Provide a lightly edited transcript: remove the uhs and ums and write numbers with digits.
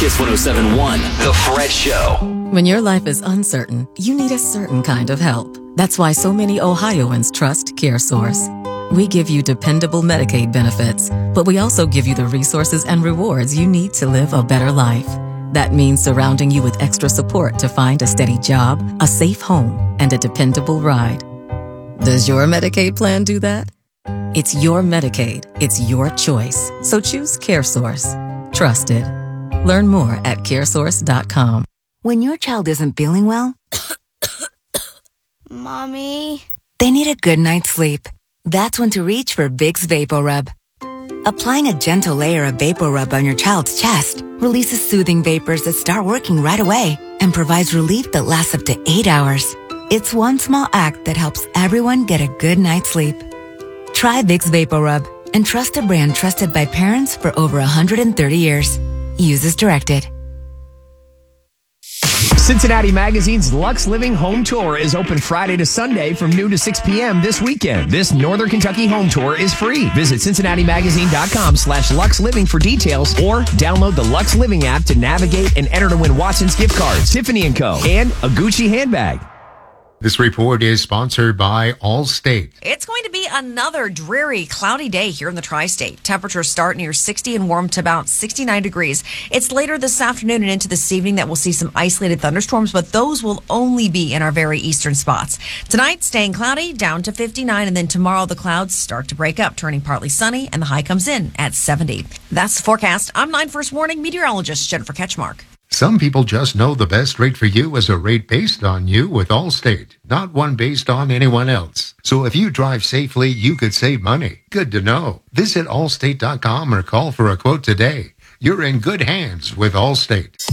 Kiss 107.1, The Fred Show. When your life is uncertain, you need a certain kind of help. That's why so many Ohioans trust CareSource. We give you dependable Medicaid benefits, but we also give you the resources and rewards you need to live a better life. That means surrounding you with extra support to find a steady job, a safe home, and a dependable ride. Does your Medicaid plan do that? It's your Medicaid. It's your choice. So choose CareSource. Trust it. Learn more at caresource.com. When your child isn't feeling well, Mommy, they need a good night's sleep. That's when to reach for Vicks VapoRub. Applying a gentle layer of VapoRub on your child's chest releases soothing vapors that start working right away and provides relief that lasts up to 8 hours. It's one small act that helps everyone get a good night's sleep. Try Vicks VapoRub and trust a brand trusted by parents for over 130 years. Use as directed. Cincinnati Magazine's Lux Living Home Tour is open Friday to Sunday from noon to 6 p.m. this weekend. This Northern Kentucky home tour is free. Visit CincinnatiMagazine.com/Lux Living for details or download the Lux Living app to navigate and enter to win Watson's gift cards, Tiffany & Co., and a Gucci handbag. This report is sponsored by Allstate. It's going to be another dreary, cloudy day here in the tri-state. Temperatures start near 60 and warm to about 69 degrees. It's later this afternoon and into this evening that we'll see some isolated thunderstorms, but those will only be in our very eastern spots. Tonight, staying cloudy, down to 59, and then tomorrow the clouds start to break up, turning partly sunny, and the high comes in at 70. That's the forecast. I'm 9 First Warning meteorologist Jennifer Ketchmark. Some people just know the best rate for you is a rate based on you with Allstate, not one based on anyone else. So if you drive safely, you could save money. Good to know. Visit allstate.com or call for a quote today. You're in good hands with Allstate.